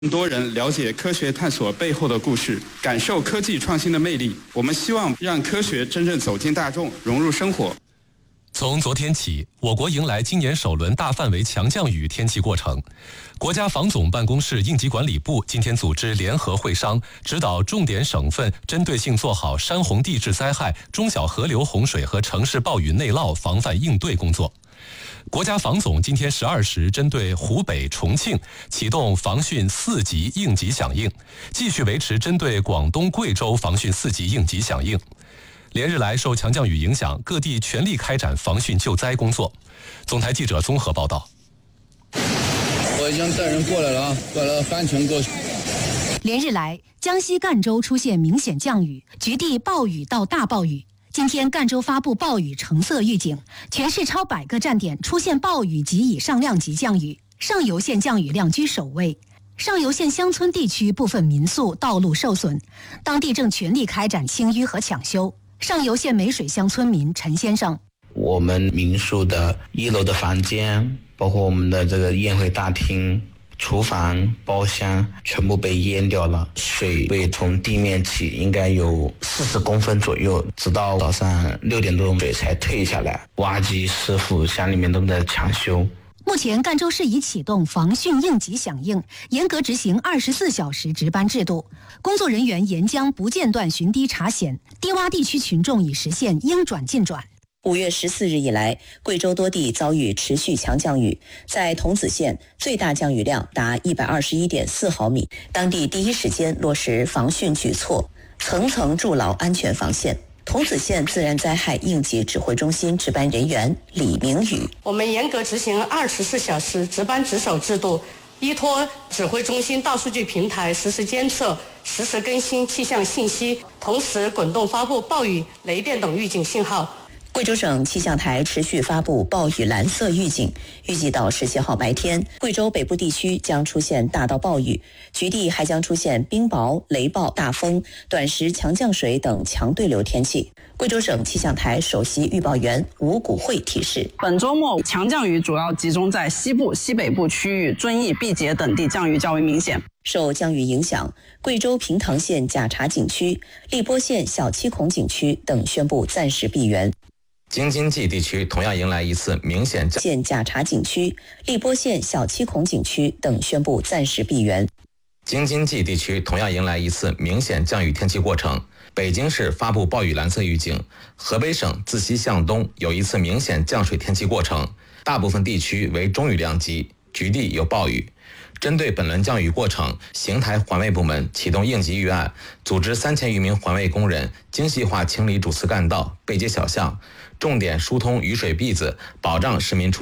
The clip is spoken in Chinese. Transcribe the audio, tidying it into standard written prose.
更多人了解科学探索背后的故事，感受科技创新的魅力。我们希望让科学真正走进大众，融入生活。 从昨天起，我国迎来今年首轮大范围强降雨天气过程。国家防总办公室应急管理部今天组织联合会商，指导重点省份针对性做好山洪地质灾害、中小河流洪水和城市暴雨内涝防范应对工作。国家防总今天12时针对湖北、重庆启动防汛4级应急响应，继续维持针对广东、贵州防汛4级应急响应。连日来，受强降雨影响，各地全力开展防汛救灾工作。总台记者综合报道。 我已经带人过来了啊，把它安全过去。 连日来，江西赣州出现明显降雨，局地暴雨到大暴雨。今天赣州发布暴雨橙色预警，全市超100个站点出现暴雨及以上量级降雨，上游县降雨量居首位。上游县乡村地区部分民宿道路受损，当地正全力开展清淤和抢修。上游县梅水乡村民陈先生： 我们民宿的1楼的房间，包括我们的这个宴会大厅、厨房、包厢全部被淹掉了，水位从地面起应该有40公分左右，直到早上6点多水才退下来。挖机师傅乡里面都在抢修。 目前赣州市已启动防汛应急响应，严格执行24小时值班制度，工作人员沿江不间断巡堤查险，低洼地区群众已实现应转尽转。 5月14日以来，贵州多地遭遇持续强降雨，在桐梓县最大降雨量达121.4毫米，当地第一时间落实防汛举措，层层筑牢安全防线。桐梓县自然灾害应急指挥中心值班人员李明宇： 我们严格执行24小时值班值守制度，依托指挥中心大数据平台实时监测、实时更新气象信息，同时滚动发布暴雨、雷电等预警信号。 贵州省气象台持续发布暴雨蓝色预警，预计到17号白天，贵州北部地区将出现大到暴雨，局地还将出现冰雹、雷暴、大风、短时强降水等强对流天气。贵州省气象台首席预报员吴谷慧提示， 本周末强降雨主要集中在西部、西北部区域，遵义、毕节等地降雨较为明显。 受降雨影响，贵州平塘县贾察景区、荔波县小七孔景区等宣布暂时闭园。 京津冀地区同样迎来一次明显县贾察景区、荔波县小七孔景区等宣布暂时闭园。 京津冀地区同样迎来一次明显降雨天气过程。北京市发布暴雨蓝色预警，河北省自西向东有一次明显降水天气过程，大部分地区为中雨量级，局地有暴雨。针对本轮降雨过程，邢台环卫部门启动应急预案，组织3000余名环卫工人精细化清理主次干道、背街小巷，重点疏通雨水篦子，保障市民出